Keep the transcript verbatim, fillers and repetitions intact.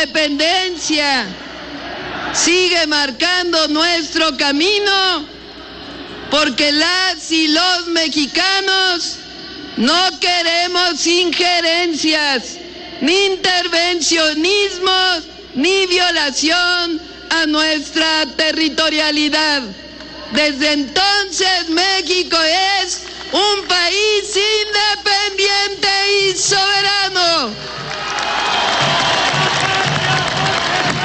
independencia sigue marcando nuestro camino, porque las y los mexicanos no queremos injerencias, ni intervencionismos, ni violación a nuestra territorialidad. Desde entonces México es un país